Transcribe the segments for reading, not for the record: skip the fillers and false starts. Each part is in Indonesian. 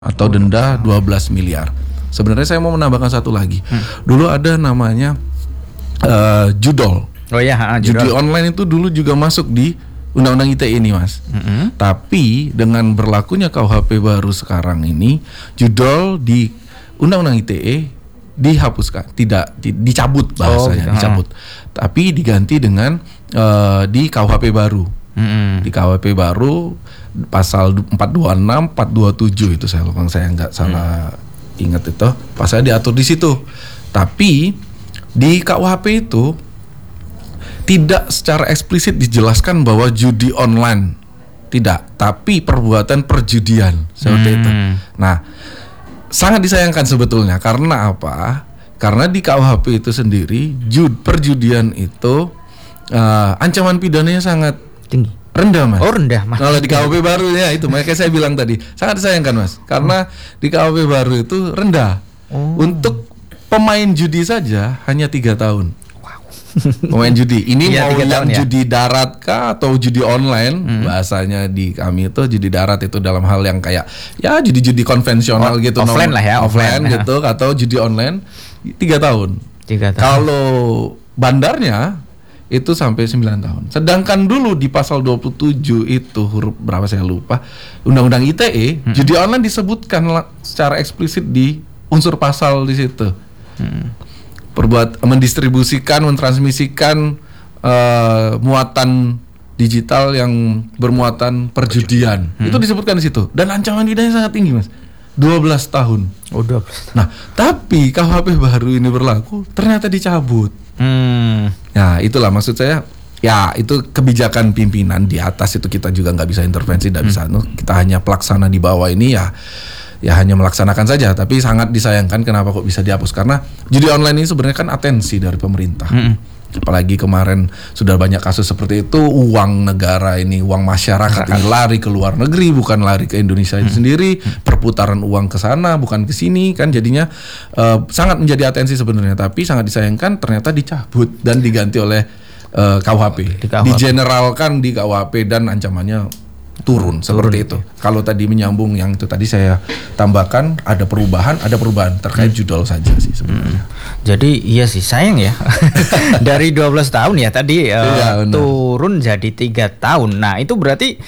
atau denda 12 miliar. Sebenarnya saya mau menambahkan satu lagi. Dulu ada namanya judol. Oh ya, Judi online itu dulu juga masuk di Undang-Undang ITE ini, Mas. Tapi dengan berlakunya KUHP baru sekarang ini, judol di Undang-Undang ITE dihapuskan, tidak dicabut bahasanya, dicabut. Tapi diganti dengan di KUHP baru. Di KUHP baru pasal 426, 427 itu saya lupa, saya nggak salah ingat itu, pasalnya diatur di situ. Tapi di KUHP itu tidak secara eksplisit dijelaskan bahwa judi online, tidak, tapi perbuatan perjudian seperti itu. Nah, sangat disayangkan sebetulnya, karena apa? Karena di KUHP itu sendiri perjudian itu ancaman pidananya sangat tinggi, rendah, Mas. Oh, rendah, Mas. Kalau di KUHP baru ya itu, makanya saya bilang tadi sangat disayangkan, Mas, karena di KUHP baru itu rendah. Untuk pemain judi saja hanya 3 tahun. Pemain judi ini mau yang judi darat kah atau judi online, bahasanya di kami itu judi darat itu dalam hal yang kayak ya judi-judi konvensional gitu, offline lah ya, offline gitu, atau judi online 3 tahun. 3 tahun. Kalau bandarnya itu sampai 9 tahun. Sedangkan dulu di pasal 27 itu huruf berapa saya lupa, Undang-Undang ITE, judi online disebutkan secara eksplisit di unsur pasal di situ. Mendistribusikan, mentransmisikan muatan digital yang bermuatan perjudian. Itu disebutkan di situ. Dan ancaman pidananya sangat tinggi, Mas. 12 tahun. Oh, 12. Nah, tapi KUHP baru ini berlaku ternyata dicabut. Nah, itulah maksud saya. Ya, itu kebijakan pimpinan di atas, itu kita juga nggak bisa intervensi, nggak bisa. Kita hanya pelaksana di bawah ini ya hanya melaksanakan saja. Tapi sangat disayangkan kenapa kok bisa dihapus, karena judi online ini sebenarnya kan atensi dari pemerintah. Apalagi kemarin sudah banyak kasus seperti itu, uang negara ini, uang masyarakat ini lari ke luar negeri, bukan lari ke Indonesia itu sendiri, perputaran uang ke sana bukan ke sini, kan jadinya sangat menjadi atensi sebenarnya. Tapi sangat disayangkan ternyata dicabut dan diganti oleh KUHP. Digeneralkan di KUHP dan ancamannya turun seperti itu. Kalau tadi menyambung yang itu tadi saya tambahkan, ada perubahan terkait judol saja sih sebenarnya. Jadi iya sih, sayang ya. Dari 12 tahun ya tadi turun jadi 3 tahun. Nah, itu berarti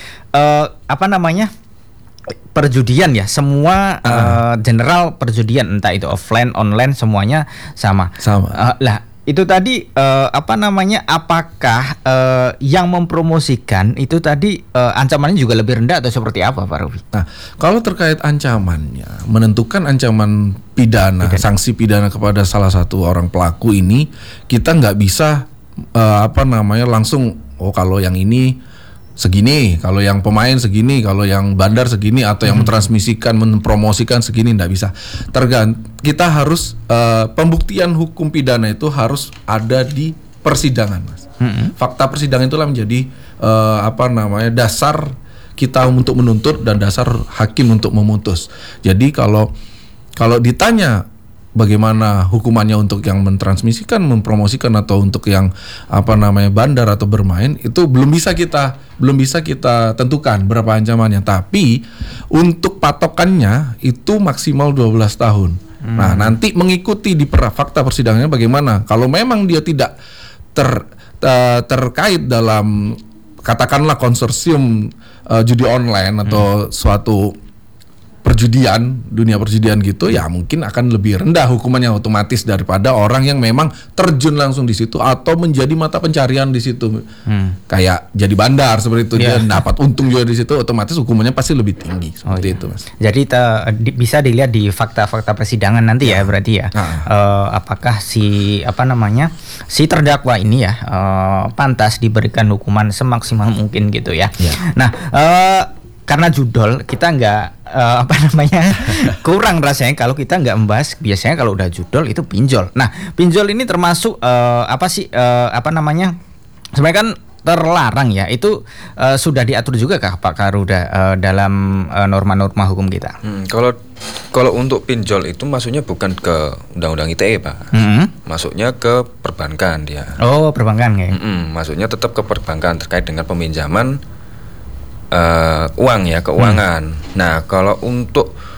perjudian ya, semua general perjudian, entah itu offline, online, semuanya sama. Lah, itu tadi apakah yang mempromosikan itu tadi ancamannya juga lebih rendah atau seperti apa, Pak Rufi? Nah, kalau terkait ancamannya, menentukan ancaman pidana, sanksi pidana kepada salah satu orang pelaku ini, kita nggak bisa langsung kalau yang ini segini, kalau yang pemain segini, kalau yang bandar segini, atau yang mentransmisikan, mempromosikan segini, nggak bisa. Kita harus pembuktian hukum pidana itu harus ada di persidangan, Mas. Fakta persidangan itulah menjadi dasar kita untuk menuntut dan dasar hakim untuk memutus. Jadi kalau ditanya bagaimana hukumannya untuk yang mentransmisikan, mempromosikan, atau untuk yang bandar atau bermain, itu belum bisa kita tentukan berapa ancamannya. Tapi untuk patokannya itu maksimal 12 tahun. Nah, nanti mengikuti di fakta persidangannya bagaimana. Kalau memang dia tidak terkait dalam katakanlah konsorsium judi online atau suatu dunia perjudian gitu, ya mungkin akan lebih rendah hukumannya otomatis daripada orang yang memang terjun langsung di situ atau menjadi mata pencarian di situ. Kayak jadi bandar seperti itu, dia dapat untung juga di situ, otomatis hukumannya pasti lebih tinggi seperti itu, Mas. Jadi bisa dilihat di fakta-fakta persidangan nanti ya berarti ya. Apakah si terdakwa ini ya pantas diberikan hukuman semaksimal mungkin gitu ya. Nah, karena judol kita nggak kurang rasanya kalau kita nggak membahas. Biasanya kalau udah judol itu pinjol. Nah, pinjol ini termasuk sebenarnya kan terlarang ya. Itu sudah diatur juga kah Pak Garuda dalam norma-norma hukum kita? Kalau untuk pinjol itu masuknya bukan ke Undang-Undang ITE, Pak. Masuknya ke perbankan dia. Oh, perbankan ya. Masuknya tetap ke perbankan terkait dengan peminjaman uang ya, keuangan. Nah, kalau untuk